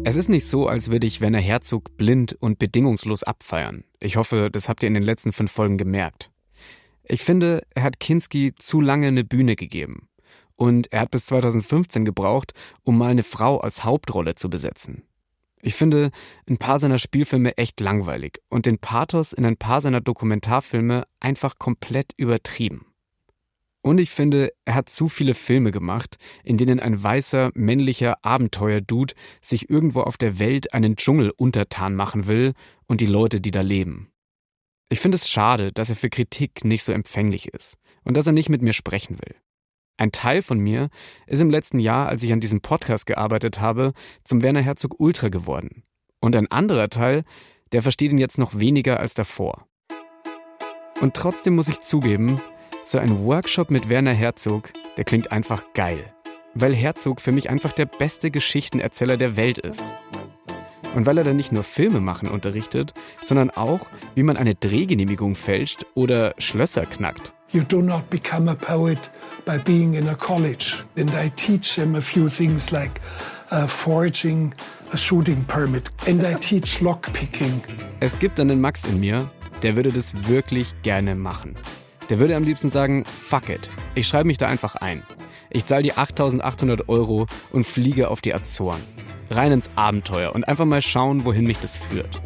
Es ist nicht so, als würde ich Werner Herzog blind und bedingungslos abfeiern. Ich hoffe, das habt ihr in den letzten 5 Folgen gemerkt. Ich finde, er hat Kinski zu lange eine Bühne gegeben. Und er hat bis 2015 gebraucht, um mal eine Frau als Hauptrolle zu besetzen. Ich finde ein paar seiner Spielfilme echt langweilig und den Pathos in ein paar seiner Dokumentarfilme einfach komplett übertrieben. Und ich finde, er hat zu viele Filme gemacht, in denen ein weißer, männlicher Abenteuerdude sich irgendwo auf der Welt einen Dschungel untertan machen will und die Leute, die da leben. Ich finde es schade, dass er für Kritik nicht so empfänglich ist und dass er nicht mit mir sprechen will. Ein Teil von mir ist im letzten Jahr, als ich an diesem Podcast gearbeitet habe, zum Werner Herzog Ultra geworden. Und ein anderer Teil, der versteht ihn jetzt noch weniger als davor. Und trotzdem muss ich zugeben, so ein Workshop mit Werner Herzog, der klingt einfach geil. Weil Herzog für mich einfach der beste Geschichtenerzähler der Welt ist. Und weil er dann nicht nur Filme machen unterrichtet, sondern auch, wie man eine Drehgenehmigung fälscht oder Schlösser knackt. You do not become a poet by being in a college. And I teach them a few things like forging a shooting permit. And I teach lockpicking. Es gibt einen Max in mir, der würde das wirklich gerne machen. Der würde am liebsten sagen, fuck it, ich schreibe mich da einfach ein. Ich zahle die 8.800 € und fliege auf die Azoren. Rein ins Abenteuer und einfach mal schauen, wohin mich das führt.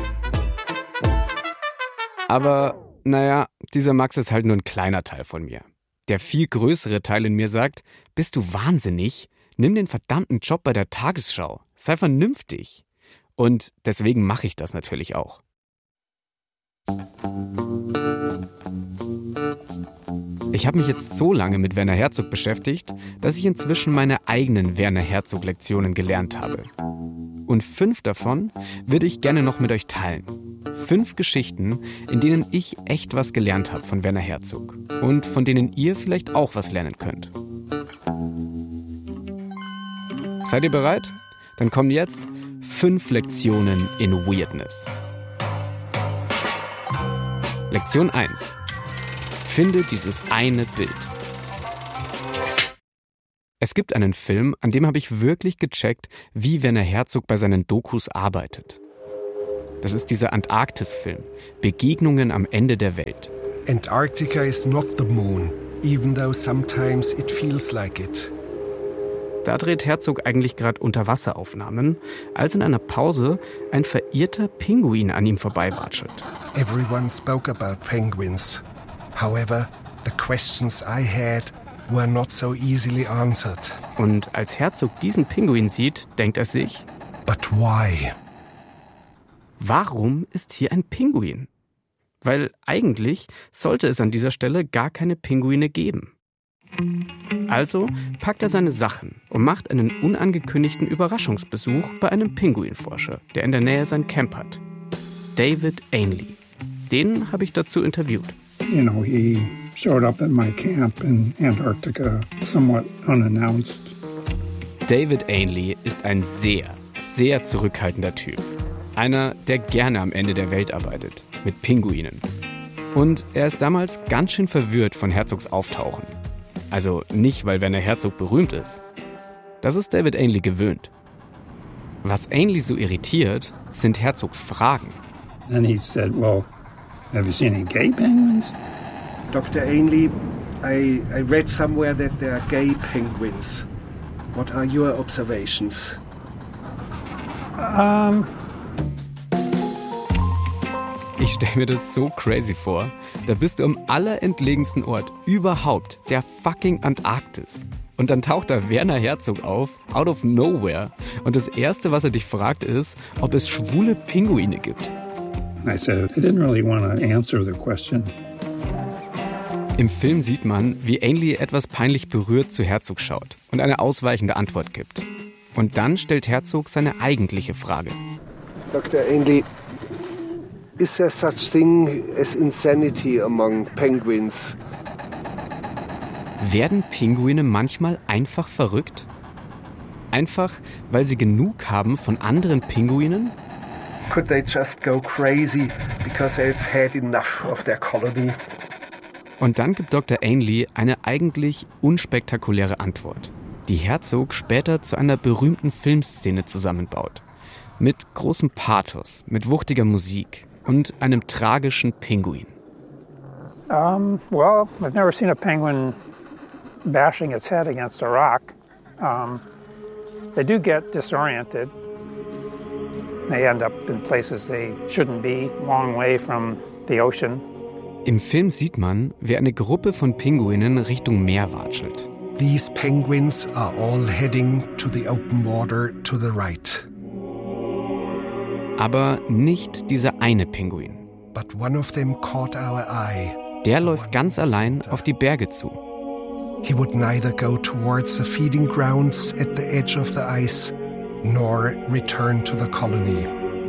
Aber, naja, dieser Max ist halt nur ein kleiner Teil von mir. Der viel größere Teil in mir sagt, bist du wahnsinnig? Nimm den verdammten Job bei der Tagesschau. Sei vernünftig. Und deswegen mache ich das natürlich auch. Ich habe mich jetzt so lange mit Werner Herzog beschäftigt, dass ich inzwischen meine eigenen Werner Herzog-Lektionen gelernt habe. Und 5 davon würde ich gerne noch mit euch teilen. 5 Geschichten, in denen ich echt was gelernt habe von Werner Herzog und von denen ihr vielleicht auch was lernen könnt. Seid ihr bereit? Dann kommen jetzt 5 Lektionen in Weirdness. Lektion 1. Finde dieses eine Bild. Es gibt einen Film, an dem habe ich wirklich gecheckt, wie Werner Herzog bei seinen Dokus arbeitet. Das ist dieser Antarktis-Film, Begegnungen am Ende der Welt. Antarctica is not the moon, even though sometimes it feels like it. Da dreht Herzog eigentlich gerade Unterwasseraufnahmen, als in einer Pause ein verirrter Pinguin an ihm vorbeiwatschelt. Everyone spoke about penguins. However, the questions I had were not so easily answered. Und als Herzog diesen Pinguin sieht, denkt er sich, But why? Warum ist hier ein Pinguin? Weil eigentlich sollte es an dieser Stelle gar keine Pinguine geben. Also packt er seine Sachen und macht einen unangekündigten Überraschungsbesuch bei einem Pinguinforscher, der in der Nähe sein Camp hat. David Ainley. Den habe ich dazu interviewt. You know, he showed up at my camp in Antarctica somewhat unannounced. David Ainley ist ein sehr, sehr zurückhaltender Typ. Einer, der gerne am Ende der Welt arbeitet, mit Pinguinen. Und er ist damals ganz schön verwirrt von Herzogs Auftauchen. Also nicht, weil Werner Herzog berühmt ist. Das ist David Ainley gewöhnt. Was Ainley so irritiert, sind Herzogs Fragen. And he said, well, have you seen any gay penguins? Dr. Ainley, I read somewhere that there are gay penguins. What are your observations? Ich stelle mir das so crazy vor. Da bist du am allerentlegensten Ort überhaupt, der fucking Antarktis. Und dann taucht da Werner Herzog auf, out of nowhere. Und das Erste, was er dich fragt, ist, ob es schwule Pinguine gibt. I said, I didn't really want to answer the question. Im Film sieht man, wie Ainley etwas peinlich berührt zu Herzog schaut und eine ausweichende Antwort gibt. Und dann stellt Herzog seine eigentliche Frage. Dr. Ainley, is there such thing as insanity among penguins? Werden Pinguine manchmal einfach verrückt? Einfach, weil sie genug haben von anderen Pinguinen? Could they just go crazy because they've had enough of their colony? Und dann gibt Dr. Ainley eine eigentlich unspektakuläre Antwort, die Herzog später zu einer berühmten Filmszene zusammenbaut Mit großem Pathos, mit wuchtiger Musik und einem tragischen Pinguin. Well, I've never seen a penguin bashing its head against a rock. They do get disoriented. They end up in places they shouldn't be, long way from the ocean. Im Film sieht man, wie eine Gruppe von Pinguinen Richtung Meer watschelt. These penguins are all heading to the open water to the right. Aber nicht dieser eine Pinguin. But one of them caught our eye. Der läuft ganz allein auf die Berge zu. He would neither go towards the feeding grounds at the edge of the ice, nor return to the colony.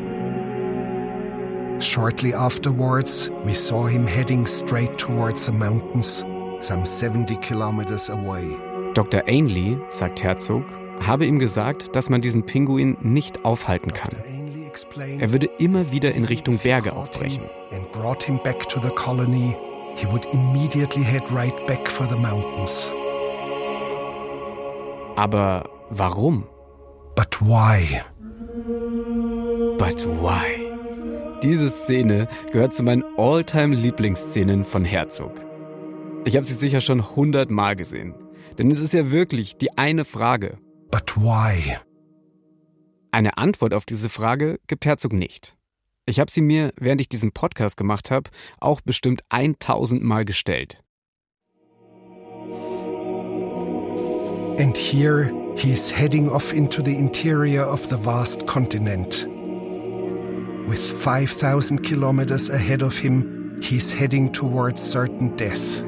Shortly afterwards, we saw him heading straight towards the mountains, some 70 kilometers away. Dr. Ainley, sagt Herzog, habe ihm gesagt, dass man diesen Pinguin nicht aufhalten kann. Er würde immer wieder in Richtung Berge aufbrechen. And brought him back to the colony. He would immediately head right back for the mountains. Aber warum? But why? But why? Diese Szene gehört zu meinen All-Time-Lieblingsszenen von Herzog. Ich habe sie sicher schon 100 Mal gesehen. Denn es ist ja wirklich die eine Frage. But why? Eine Antwort auf diese Frage gibt Herzog nicht. Ich habe sie mir, während ich diesen Podcast gemacht habe, auch bestimmt 1000 Mal gestellt. And here he's heading off into the interior of the vast continent. With 5,000 kilometers ahead of him, he's heading towards certain death.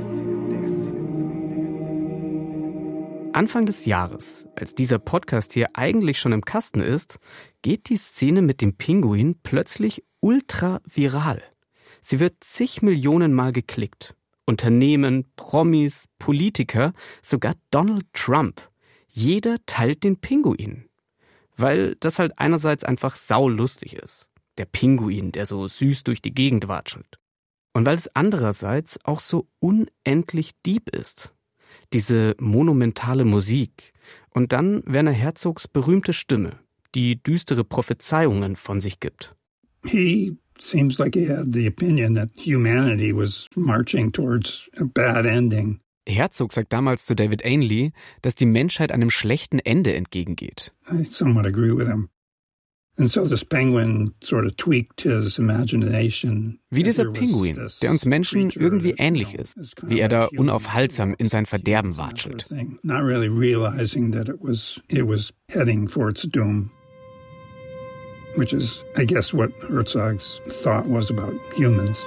Anfang des Jahres, als dieser Podcast hier eigentlich schon im Kasten ist, geht die Szene mit dem Pinguin plötzlich ultra viral. Sie wird zig Millionen Mal geklickt. Unternehmen, Promis, Politiker, sogar Donald Trump. Jeder teilt den Pinguin. Weil das halt einerseits einfach saulustig ist. Der Pinguin, der so süß durch die Gegend watschelt. Und weil es andererseits auch so unendlich deep ist. Diese monumentale Musik und dann Werner Herzogs berühmte Stimme, die düstere Prophezeiungen von sich gibt. He seems like he had the opinion that humanity was marching towards a bad ending. Herzog sagt damals zu David Ainley, dass die Menschheit einem schlechten Ende entgegengeht. I somewhat agree with him. And so this penguin sort of tweaked his imagination. Wie dieser Pinguin, der uns Menschen irgendwie ähnlich ist, wie er da unaufhaltsam in sein Verderben watschelt. Not really realizing that it was heading for its doom. Which is, I guess, what Herzog's thought was about humans.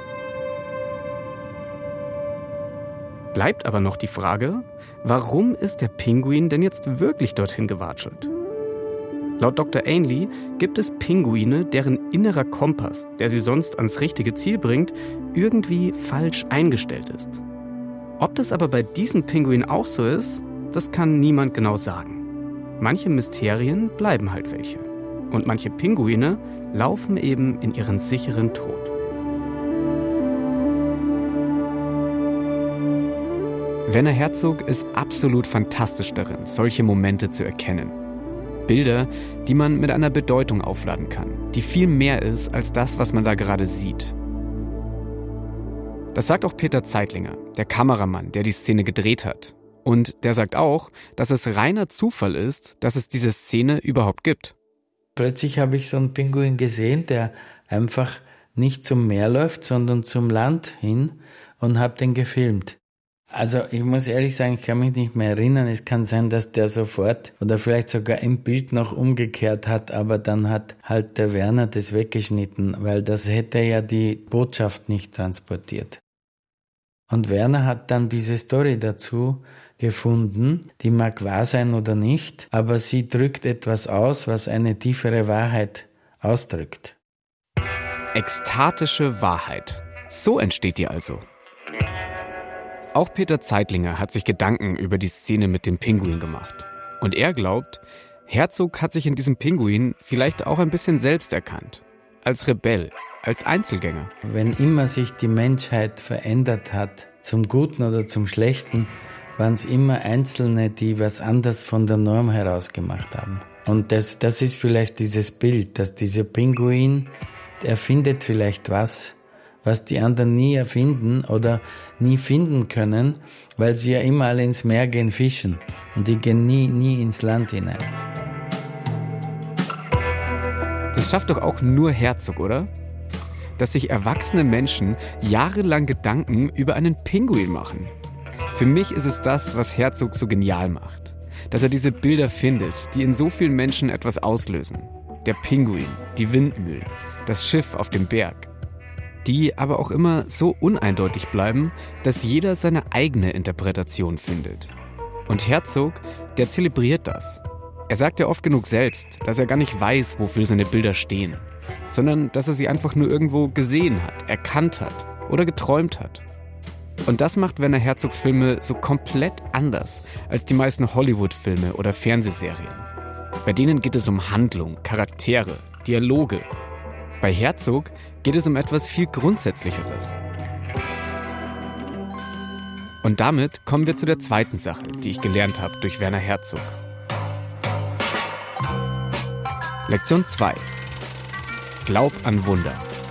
Bleibt aber noch die Frage, warum ist der Pinguin denn jetzt wirklich dorthin gewatschelt? Laut Dr. Ainley gibt es Pinguine, deren innerer Kompass, der sie sonst ans richtige Ziel bringt, irgendwie falsch eingestellt ist. Ob das aber bei diesem Pinguin auch so ist, das kann niemand genau sagen. Manche Mysterien bleiben halt welche. Und manche Pinguine laufen eben in ihren sicheren Tod. Werner Herzog ist absolut fantastisch darin, solche Momente zu erkennen. Bilder, die man mit einer Bedeutung aufladen kann, die viel mehr ist als das, was man da gerade sieht. Das sagt auch Peter Zeitlinger, der Kameramann, der die Szene gedreht hat. Und der sagt auch, dass es reiner Zufall ist, dass es diese Szene überhaupt gibt. Plötzlich habe ich so einen Pinguin gesehen, der einfach nicht zum Meer läuft, sondern zum Land hin und habe den gefilmt. Also ich muss ehrlich sagen, ich kann mich nicht mehr erinnern. Es kann sein, dass der sofort oder vielleicht sogar im Bild noch umgekehrt hat, aber dann hat halt der Werner das weggeschnitten, weil das hätte ja die Botschaft nicht transportiert. Und Werner hat dann diese Story dazu gefunden, die mag wahr sein oder nicht, aber sie drückt etwas aus, was eine tiefere Wahrheit ausdrückt. Ekstatische Wahrheit. So entsteht die also. Auch Peter Zeitlinger hat sich Gedanken über die Szene mit dem Pinguin gemacht. Und er glaubt, Herzog hat sich in diesem Pinguin vielleicht auch ein bisschen selbst erkannt. Als Rebell, als Einzelgänger. Wenn immer sich die Menschheit verändert hat, zum Guten oder zum Schlechten, waren es immer Einzelne, die was anders von der Norm heraus gemacht haben. Und das ist vielleicht dieses Bild, dass dieser Pinguin, der findet vielleicht was die anderen nie erfinden oder nie finden können, weil sie ja immer alle ins Meer gehen fischen und die gehen nie ins Land hinein. Das schafft doch auch nur Herzog, oder? Dass sich erwachsene Menschen jahrelang Gedanken über einen Pinguin machen. Für mich ist es das, was Herzog so genial macht. Dass er diese Bilder findet, die in so vielen Menschen etwas auslösen. Der Pinguin, die Windmühlen, das Schiff auf dem Berg. Die aber auch immer so uneindeutig bleiben, dass jeder seine eigene Interpretation findet. Und Herzog, der zelebriert das. Er sagt ja oft genug selbst, dass er gar nicht weiß, wofür seine Bilder stehen, sondern dass er sie einfach nur irgendwo gesehen hat, erkannt hat oder geträumt hat. Und das macht Werner Herzogs Filme so komplett anders als die meisten Hollywood-Filme oder Fernsehserien. Bei denen geht es um Handlung, Charaktere, Dialoge. Bei Herzog geht es um etwas viel Grundsätzlicheres. Und damit kommen wir zu der zweiten Sache, die ich gelernt habe durch Werner Herzog. Lektion 2. Glaub an Wunder.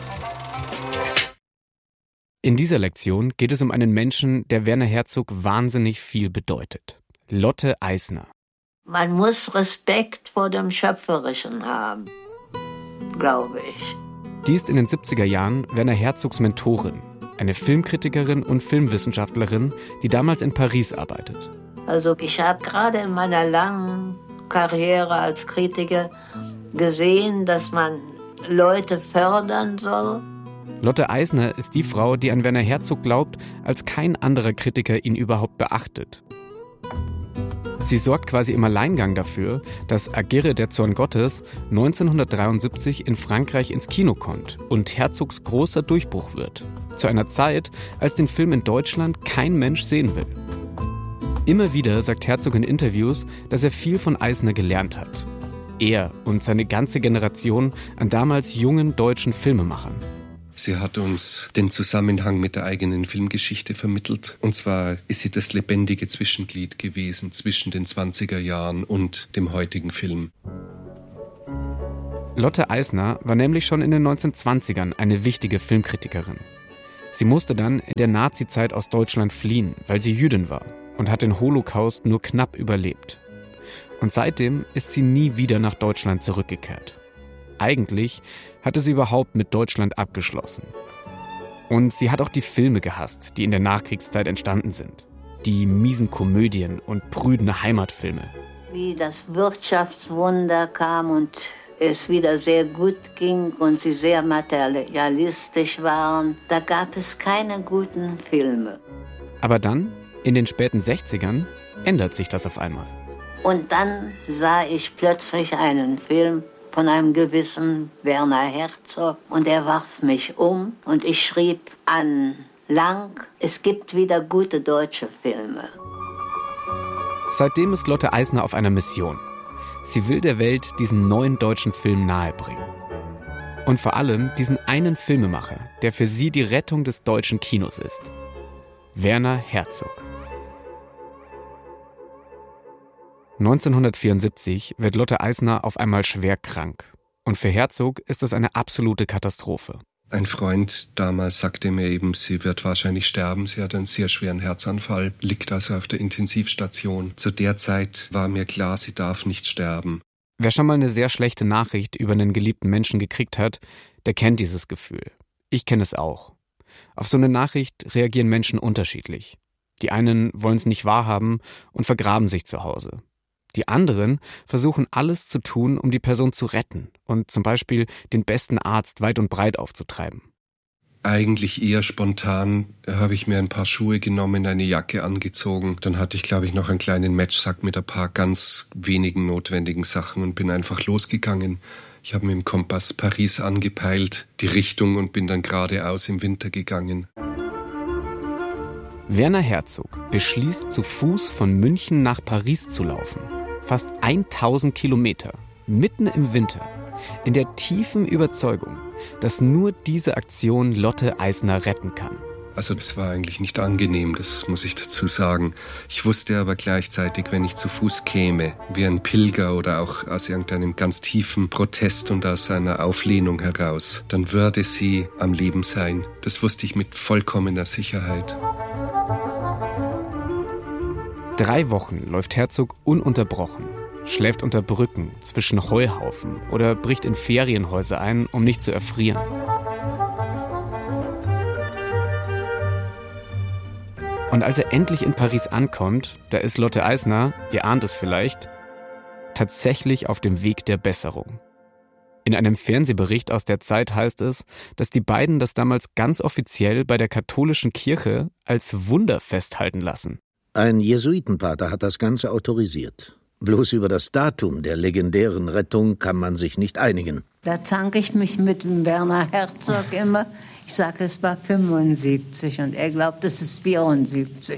In dieser Lektion geht es um einen Menschen, der Werner Herzog wahnsinnig viel bedeutet. Lotte Eisner. Man muss Respekt vor dem Schöpferischen haben, glaube ich. Die ist in den 70er Jahren Werner Herzogs Mentorin, eine Filmkritikerin und Filmwissenschaftlerin, die damals in Paris arbeitet. Also ich habe gerade in meiner langen Karriere als Kritiker gesehen, dass man Leute fördern soll. Lotte Eisner ist die Frau, die an Werner Herzog glaubt, als kein anderer Kritiker ihn überhaupt beachtet. Sie sorgt quasi im Alleingang dafür, dass Agere, der Zorn Gottes 1973 in Frankreich ins Kino kommt und Herzogs großer Durchbruch wird. Zu einer Zeit, als den Film in Deutschland kein Mensch sehen will. Immer wieder sagt Herzog in Interviews, dass er viel von Eisner gelernt hat. Er und seine ganze Generation an damals jungen deutschen Filmemachern. Sie hat uns den Zusammenhang mit der eigenen Filmgeschichte vermittelt. Und zwar ist sie das lebendige Zwischenglied gewesen zwischen den 20er Jahren und dem heutigen Film. Lotte Eisner war nämlich schon in den 1920ern eine wichtige Filmkritikerin. Sie musste dann in der Nazizeit aus Deutschland fliehen, weil sie Jüdin war und hat den Holocaust nur knapp überlebt. Und seitdem ist sie nie wieder nach Deutschland zurückgekehrt. Eigentlich hatte sie überhaupt mit Deutschland abgeschlossen. Und sie hat auch die Filme gehasst, die in der Nachkriegszeit entstanden sind. Die miesen Komödien und prüden Heimatfilme. Wie das Wirtschaftswunder kam und es wieder sehr gut ging und sie sehr materialistisch waren, da gab es keine guten Filme. Aber dann, in den späten 60ern, ändert sich das auf einmal. Und dann sah ich plötzlich einen Film von einem gewissen Werner Herzog und er warf mich um und ich schrieb an Lang, es gibt wieder gute deutsche Filme. Seitdem ist Lotte Eisner auf einer Mission. Sie will der Welt diesen neuen deutschen Film nahebringen. Und vor allem diesen einen Filmemacher, der für sie die Rettung des deutschen Kinos ist. Werner Herzog. 1974 wird Lotte Eisner auf einmal schwer krank. Und für Herzog ist das eine absolute Katastrophe. Ein Freund damals sagte mir eben, sie wird wahrscheinlich sterben. Sie hat einen sehr schweren Herzanfall, liegt also auf der Intensivstation. Zu der Zeit war mir klar, sie darf nicht sterben. Wer schon mal eine sehr schlechte Nachricht über einen geliebten Menschen gekriegt hat, der kennt dieses Gefühl. Ich kenne es auch. Auf so eine Nachricht reagieren Menschen unterschiedlich. Die einen wollen es nicht wahrhaben und vergraben sich zu Hause. Die anderen versuchen alles zu tun, um die Person zu retten und zum Beispiel den besten Arzt weit und breit aufzutreiben. Eigentlich eher spontan habe ich mir ein paar Schuhe genommen, eine Jacke angezogen. Dann hatte ich, glaube ich, noch einen kleinen Matchsack mit ein paar ganz wenigen notwendigen Sachen und bin einfach losgegangen. Ich habe mit dem Kompass Paris angepeilt, die Richtung und bin dann geradeaus im Winter gegangen. Werner Herzog beschließt, zu Fuß von München nach Paris zu laufen. Fast 1000 Kilometer, mitten im Winter, in der tiefen Überzeugung, dass nur diese Aktion Lotte Eisner retten kann. Also das war eigentlich nicht angenehm, das muss ich dazu sagen. Ich wusste aber gleichzeitig, wenn ich zu Fuß käme, wie ein Pilger oder auch aus irgendeinem ganz tiefen Protest und aus einer Auflehnung heraus, dann würde sie am Leben sein. Das wusste ich mit vollkommener Sicherheit. 3 Wochen läuft Herzog ununterbrochen, schläft unter Brücken, zwischen Heuhaufen oder bricht in Ferienhäuser ein, um nicht zu erfrieren. Und als er endlich in Paris ankommt, da ist Lotte Eisner, ihr ahnt es vielleicht, tatsächlich auf dem Weg der Besserung. In einem Fernsehbericht aus der Zeit heißt es, dass die beiden das damals ganz offiziell bei der katholischen Kirche als Wunder festhalten lassen. Ein Jesuitenpater hat das Ganze autorisiert. Bloß über das Datum der legendären Rettung kann man sich nicht einigen. Da zanke ich mich mit dem Werner Herzog immer. Ich sage, es war 75 und er glaubt, es ist 74.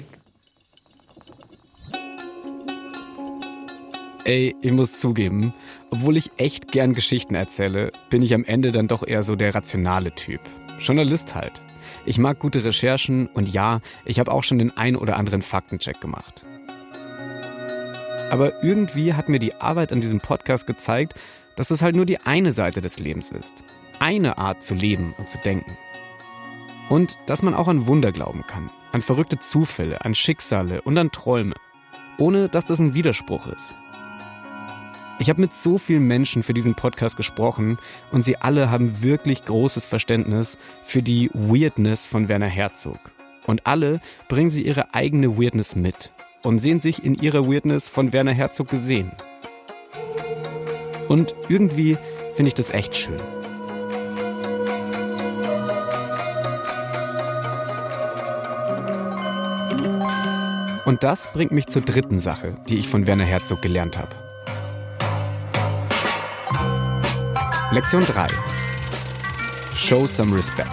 Ey, ich muss zugeben, obwohl ich echt gern Geschichten erzähle, bin ich am Ende dann doch eher so der rationale Typ. Journalist halt. Ich mag gute Recherchen und ja, ich habe auch schon den ein oder anderen Faktencheck gemacht. Aber irgendwie hat mir die Arbeit an diesem Podcast gezeigt, dass es halt nur die eine Seite des Lebens ist. Eine Art zu leben und zu denken. Und dass man auch an Wunder glauben kann, an verrückte Zufälle, an Schicksale und an Träume, ohne dass das ein Widerspruch ist. Ich habe mit so vielen Menschen für diesen Podcast gesprochen und sie alle haben wirklich großes Verständnis für die Weirdness von Werner Herzog. Und alle bringen sie ihre eigene Weirdness mit und sehen sich in ihrer Weirdness von Werner Herzog gesehen. Und irgendwie finde ich das echt schön. Und das bringt mich zur dritten Sache, die ich von Werner Herzog gelernt habe. Lektion 3. Show some respect.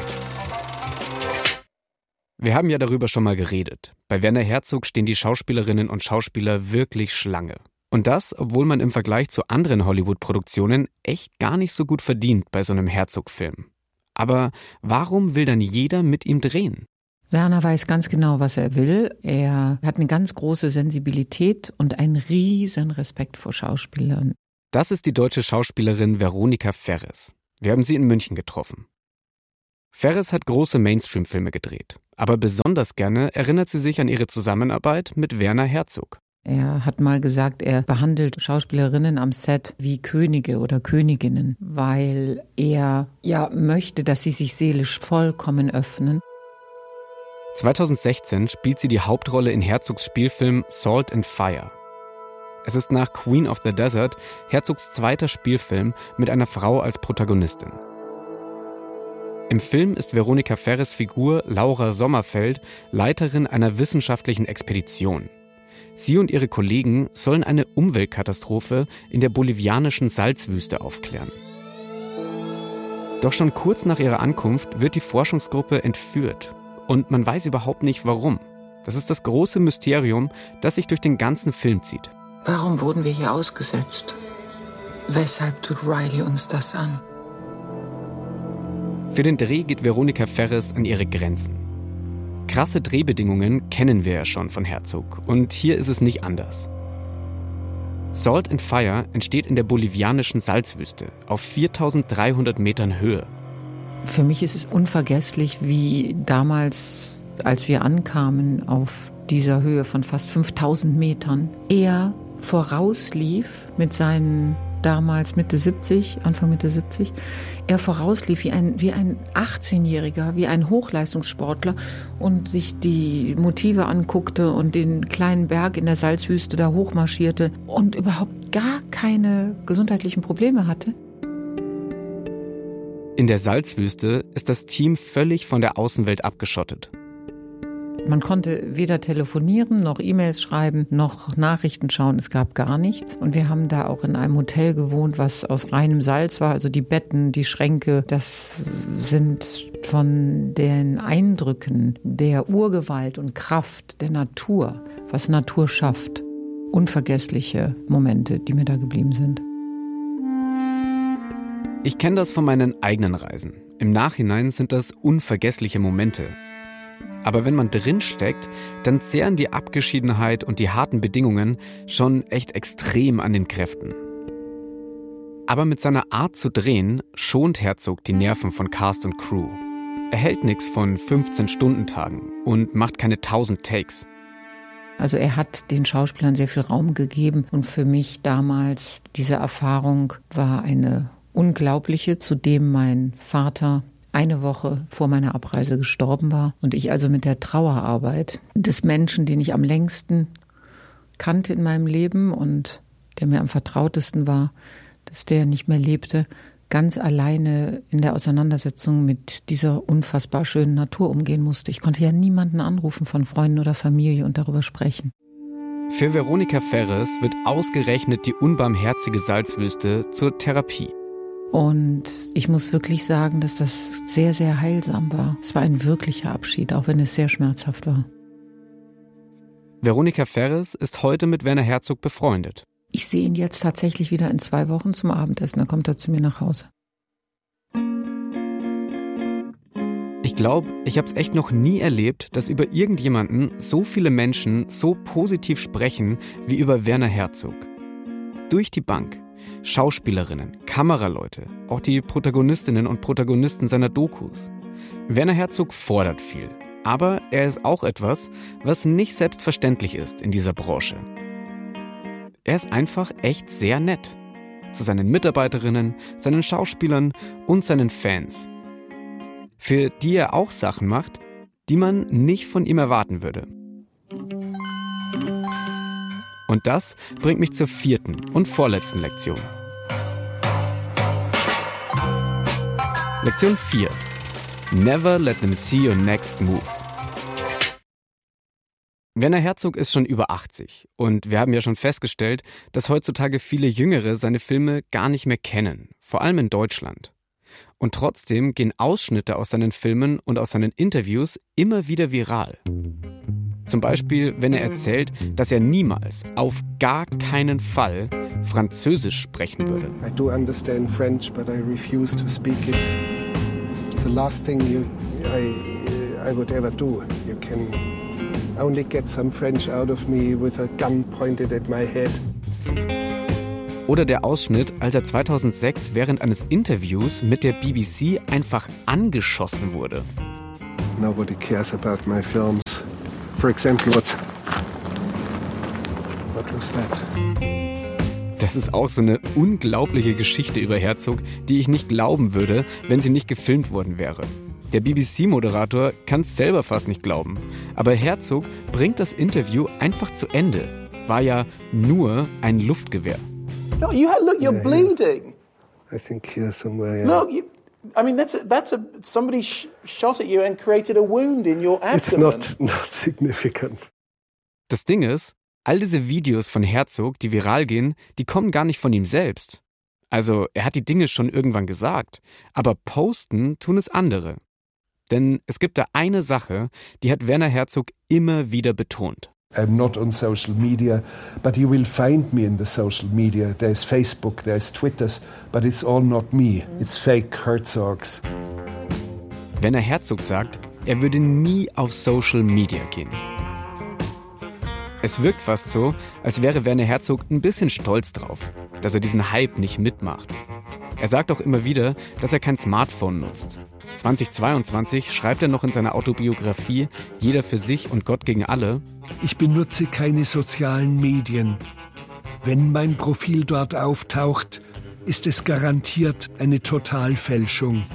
Wir haben ja darüber schon mal geredet. Bei Werner Herzog stehen die Schauspielerinnen und Schauspieler wirklich Schlange. Und das, obwohl man im Vergleich zu anderen Hollywood-Produktionen echt gar nicht so gut verdient bei so einem Herzog-Film. Aber warum will dann jeder mit ihm drehen? Werner weiß ganz genau, was er will. Er hat eine ganz große Sensibilität und einen riesen Respekt vor Schauspielern. Das ist die deutsche Schauspielerin Veronika Ferres. Wir haben sie in München getroffen. Ferres hat große Mainstream-Filme gedreht, aber besonders gerne erinnert sie sich an ihre Zusammenarbeit mit Werner Herzog. Er hat mal gesagt, er behandelt Schauspielerinnen am Set wie Könige oder Königinnen, weil er möchte, dass sie sich seelisch vollkommen öffnen. 2016 spielt sie die Hauptrolle in Herzogs Spielfilm Salt and Fire. Es ist nach Queen of the Desert Herzogs zweiter Spielfilm mit einer Frau als Protagonistin. Im Film ist Veronika Ferres Figur Laura Sommerfeld Leiterin einer wissenschaftlichen Expedition. Sie und ihre Kollegen sollen eine Umweltkatastrophe in der bolivianischen Salzwüste aufklären. Doch schon kurz nach ihrer Ankunft wird die Forschungsgruppe entführt. Und man weiß überhaupt nicht, warum. Das ist das große Mysterium, das sich durch den ganzen Film zieht. Warum wurden wir hier ausgesetzt? Weshalb tut Riley uns das an? Für den Dreh geht Veronika Ferres an ihre Grenzen. Krasse Drehbedingungen kennen wir ja schon von Herzog. Und hier ist es nicht anders. Salt and Fire entsteht in der bolivianischen Salzwüste auf 4300 Metern Höhe. Für mich ist es unvergesslich, wie damals, als wir ankamen auf dieser Höhe von fast 5000 Metern, er vorauslief mit seinen damals Anfang Mitte 70, er vorauslief wie ein 18-Jähriger, wie ein Hochleistungssportler und sich die Motive anguckte und den kleinen Berg in der Salzwüste da hochmarschierte und überhaupt gar keine gesundheitlichen Probleme hatte. In der Salzwüste ist das Team völlig von der Außenwelt abgeschottet. Man konnte weder telefonieren, noch E-Mails schreiben, noch Nachrichten schauen. Es gab gar nichts. Und wir haben da auch in einem Hotel gewohnt, was aus reinem Salz war. Also die Betten, die Schränke, das sind von den Eindrücken der Urgewalt und Kraft der Natur, was Natur schafft. Unvergessliche Momente, die mir da geblieben sind. Ich kenne das von meinen eigenen Reisen. Im Nachhinein sind das unvergessliche Momente. Aber wenn man drin steckt, dann zehren die Abgeschiedenheit und die harten Bedingungen schon echt extrem an den Kräften. Aber mit seiner Art zu drehen schont Herzog die Nerven von Cast und Crew. Er hält nichts von 15-Stunden-Tagen und macht keine 1000 Takes. Also er hat den Schauspielern sehr viel Raum gegeben und für mich damals, diese Erfahrung war eine unglaubliche, zudem mein Vater eine Woche vor meiner Abreise gestorben war und ich also mit der Trauerarbeit des Menschen, den ich am längsten kannte in meinem Leben und der mir am vertrautesten war, dass der nicht mehr lebte, ganz alleine in der Auseinandersetzung mit dieser unfassbar schönen Natur umgehen musste. Ich konnte ja niemanden anrufen von Freunden oder Familie und darüber sprechen. Für Veronika Ferres wird ausgerechnet die unbarmherzige Salzwüste zur Therapie. Und ich muss wirklich sagen, dass das sehr, sehr heilsam war. Es war ein wirklicher Abschied, auch wenn es sehr schmerzhaft war. Veronika Ferres ist heute mit Werner Herzog befreundet. Ich sehe ihn jetzt tatsächlich wieder in 2 Wochen zum Abendessen. Dann kommt er zu mir nach Hause. Ich glaube, ich habe es echt noch nie erlebt, dass über irgendjemanden so viele Menschen so positiv sprechen wie über Werner Herzog. Durch die Bank. Schauspielerinnen, Kameraleute, auch die Protagonistinnen und Protagonisten seiner Dokus. Werner Herzog fordert viel, aber er ist auch etwas, was nicht selbstverständlich ist in dieser Branche. Er ist einfach echt sehr nett. Zu seinen Mitarbeiterinnen, seinen Schauspielern und seinen Fans. Für die er auch Sachen macht, die man nicht von ihm erwarten würde. Und das bringt mich zur 4. und vorletzten Lektion. Lektion 4. Never let them see your next move. Werner Herzog ist schon über 80 und wir haben ja schon festgestellt, dass heutzutage viele Jüngere seine Filme gar nicht mehr kennen, vor allem in Deutschland. Und trotzdem gehen Ausschnitte aus seinen Filmen und aus seinen Interviews immer wieder viral. Zum Beispiel, wenn er erzählt, dass er niemals, auf gar keinen Fall, Französisch sprechen würde. I do understand French, but I refuse to speak it. It's the last thing I would ever do. You can only get some French out of me with a gun pointed at my head. Oder der Ausschnitt, als er 2006 während eines Interviews mit der BBC einfach angeschossen wurde. Nobody cares about my films. For example, what was that? Das ist auch so eine unglaubliche Geschichte über Herzog, die ich nicht glauben würde, wenn sie nicht gefilmt worden wäre. Der BBC-Moderator kann es selber fast nicht glauben. Aber Herzog bringt das Interview einfach zu Ende. War ja nur ein Luftgewehr. No, you're bleeding. I think here somewhere. Yeah. Look, somebody shot at you and created a wound in your abdomen. It's not significant. Das Ding ist, all diese Videos von Herzog, die viral gehen, die kommen gar nicht von ihm selbst. Also er hat die Dinge schon irgendwann gesagt, aber posten tun es andere. Denn es gibt da eine Sache, die hat Werner Herzog immer wieder betont. I'm not on social media, but you will find me in the social media. There's Facebook, there's Twitters, but it's all not me. It's fake Herzogs. Werner Herzog sagt, er würde nie auf Social Media gehen. Es wirkt fast so, als wäre Werner Herzog ein bisschen stolz drauf, dass er diesen Hype nicht mitmacht. Er sagt auch immer wieder, dass er kein Smartphone nutzt. 2022 schreibt er noch in seiner Autobiografie Jeder für sich und Gott gegen alle: Ich benutze keine sozialen Medien. Wenn mein Profil dort auftaucht, ist es garantiert eine Totalfälschung.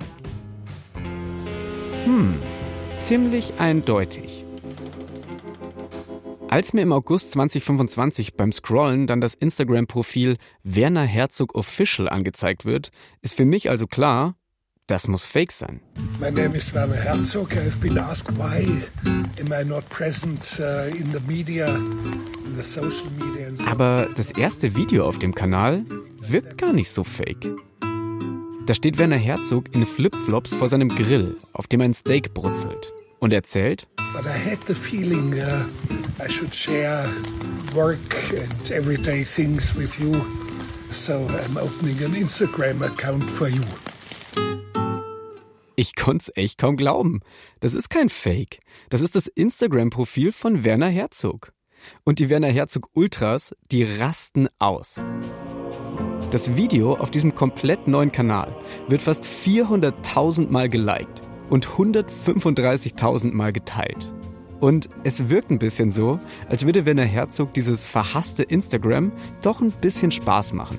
Ziemlich eindeutig. Als mir im August 2025 beim Scrollen dann das Instagram-Profil Werner Herzog Official angezeigt wird, ist für mich also klar, das muss fake sein. My name is Werner Herzog. I've been asked why am I not present in the media, in the social media. And so. Aber das erste Video auf dem Kanal wirkt gar nicht so fake. Da steht Werner Herzog in Flipflops vor seinem Grill, auf dem ein Steak brutzelt, und erzählt: But I had the feeling I should share work and everyday things with you, so I'm opening an Instagram account for you. Ich konnte es echt kaum glauben. Das ist kein Fake. Das ist das Instagram-Profil von Werner Herzog. Und die Werner Herzog Ultras, die rasten aus. Das Video auf diesem komplett neuen Kanal wird fast 400.000 Mal geliked und 135.000 Mal geteilt. Und es wirkt ein bisschen so, als würde Werner Herzog dieses verhasste Instagram doch ein bisschen Spaß machen.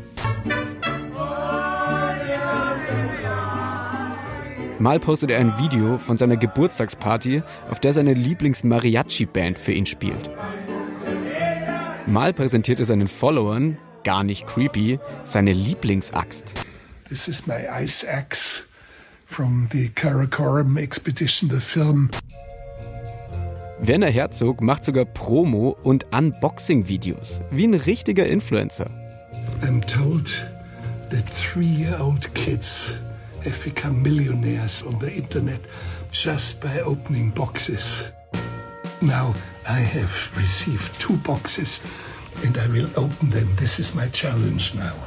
Mal postet er ein Video von seiner Geburtstagsparty, auf der seine Lieblings-Mariachi-Band für ihn spielt. Mal präsentiert er seinen Followern, gar nicht creepy, seine Lieblingsaxt. This is my ice axe from the Karakoram expedition, the film. Werner Herzog macht sogar Promo- und Unboxing-Videos, wie ein richtiger Influencer. I'm told that 3-year-old kids have become millionaires on the internet just by opening boxes. Now I have received 2 boxes and I will open them. This is my challenge now.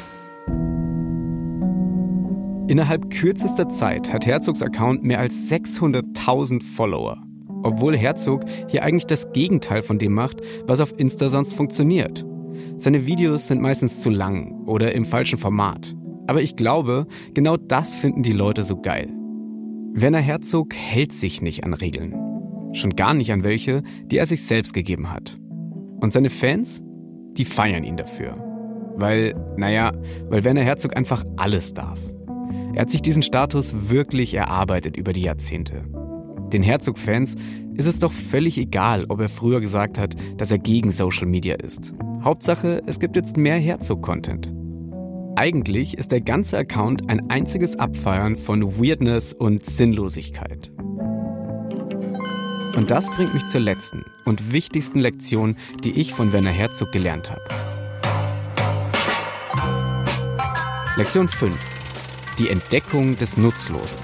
Innerhalb kürzester Zeit hat Herzogs Account mehr als 600.000 Follower. Obwohl Herzog hier eigentlich das Gegenteil von dem macht, was auf Insta sonst funktioniert. Seine Videos sind meistens zu lang oder im falschen Format. Aber ich glaube, genau das finden die Leute so geil. Werner Herzog hält sich nicht an Regeln. Schon gar nicht an welche, die er sich selbst gegeben hat. Und seine Fans, die feiern ihn dafür. Weil Werner Herzog einfach alles darf. Er hat sich diesen Status wirklich erarbeitet über die Jahrzehnte. Den Herzog-Fans ist es doch völlig egal, ob er früher gesagt hat, dass er gegen Social Media ist. Hauptsache, es gibt jetzt mehr Herzog-Content. Eigentlich ist der ganze Account ein einziges Abfeiern von Weirdness und Sinnlosigkeit. Und das bringt mich zur letzten und wichtigsten Lektion, die ich von Werner Herzog gelernt habe. Lektion 5. Die Entdeckung des Nutzlosen.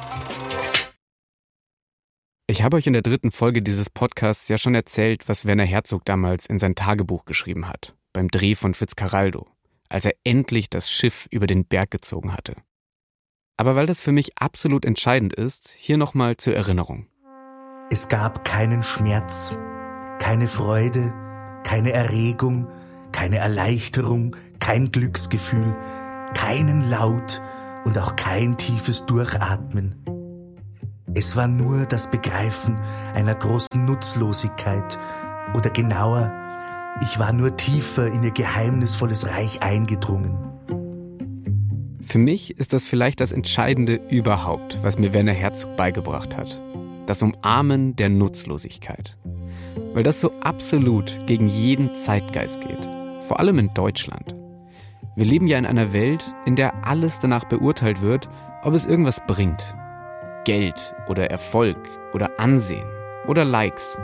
Ich habe euch in der 3. Folge dieses Podcasts ja schon erzählt, was Werner Herzog damals in sein Tagebuch geschrieben hat, beim Dreh von Fitzcarraldo, als er endlich das Schiff über den Berg gezogen hatte. Aber weil das für mich absolut entscheidend ist, hier nochmal zur Erinnerung. Es gab keinen Schmerz, keine Freude, keine Erregung, keine Erleichterung, kein Glücksgefühl, keinen Laut und auch kein tiefes Durchatmen. Es war nur das Begreifen einer großen Nutzlosigkeit oder genauer, ich war nur tiefer in ihr geheimnisvolles Reich eingedrungen. Für mich ist das vielleicht das Entscheidende überhaupt, was mir Werner Herzog beigebracht hat. Das Umarmen der Nutzlosigkeit. Weil das so absolut gegen jeden Zeitgeist geht. Vor allem in Deutschland. Wir leben ja in einer Welt, in der alles danach beurteilt wird, ob es irgendwas bringt. Geld oder Erfolg oder Ansehen oder Likes.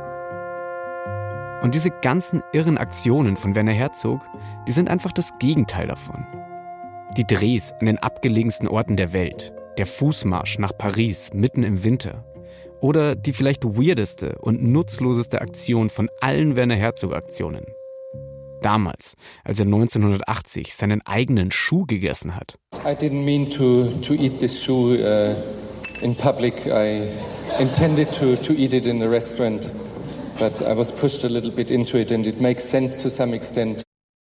Und diese ganzen irren Aktionen von Werner Herzog, die sind einfach das Gegenteil davon. Die Drehs an den abgelegensten Orten der Welt, der Fußmarsch nach Paris mitten im Winter oder die vielleicht weirdeste und nutzloseste Aktion von allen Werner Herzog-Aktionen. Damals, als er 1980 seinen eigenen Schuh gegessen hat. I didn't mean to eat this shoe in public. I intended to eat it in a restaurant, but I was pushed a little bit into it and it makes sense to some extent.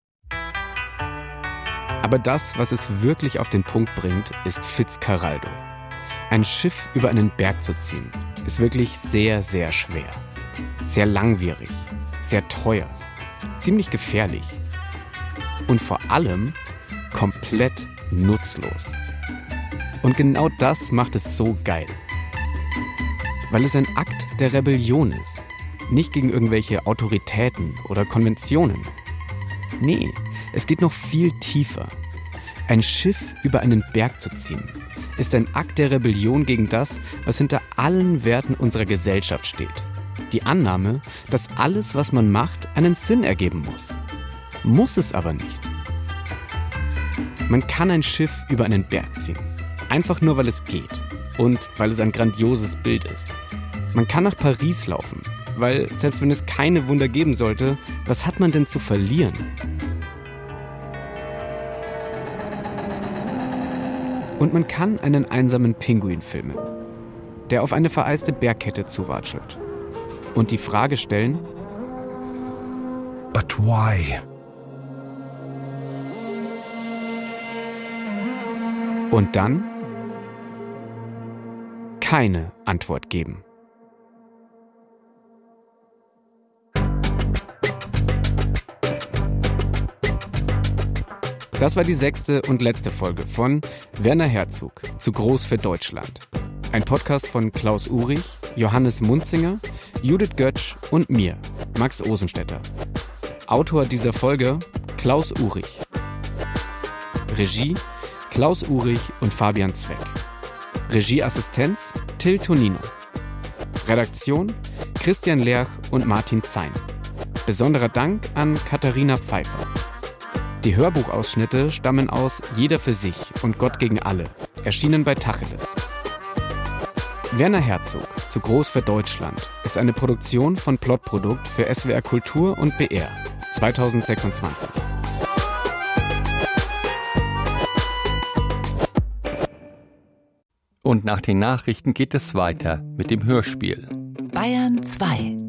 Aber das, was es wirklich auf den Punkt bringt, ist Fitzcarraldo. Ein Schiff über einen Berg zu ziehen, ist wirklich sehr, sehr schwer. Sehr langwierig, sehr teuer, ziemlich gefährlich und vor allem komplett nutzlos. Und genau das macht es so geil. Weil es ein Akt der Rebellion ist. Nicht gegen irgendwelche Autoritäten oder Konventionen. Nee, es geht noch viel tiefer. Ein Schiff über einen Berg zu ziehen, ist ein Akt der Rebellion gegen das, was hinter allen Werten unserer Gesellschaft steht. Die Annahme, dass alles, was man macht, einen Sinn ergeben muss. Muss es aber nicht. Man kann ein Schiff über einen Berg ziehen. Einfach nur, weil es geht. Und weil es ein grandioses Bild ist. Man kann nach Paris laufen. Weil, selbst wenn es keine Wunder geben sollte, was hat man denn zu verlieren? Und man kann einen einsamen Pinguin filmen, der auf eine vereiste Bergkette zuwatschelt. Und die Frage stellen: But why? Und dann keine Antwort geben. Das war die 6. und letzte Folge von Werner Herzog, zu groß für Deutschland. Ein Podcast von Klaus Uhrig, Johannes Munzinger, Judith Götsch und mir, Max Osenstetter. Autor dieser Folge Klaus Uhrig. Regie Klaus Uhrig und Fabian Zweck. Regieassistenz Till Tonino. Redaktion Christian Lerch und Martin Zein. Besonderer Dank an Katharina Pfeiffer. Die Hörbuchausschnitte stammen aus Jeder für sich und Gott gegen alle, erschienen bei Tacheles. Werner Herzog, zu groß für Deutschland, ist eine Produktion von Plotprodukt für SWR Kultur und BR 2026. Und nach den Nachrichten geht es weiter mit dem Hörspiel. Bayern 2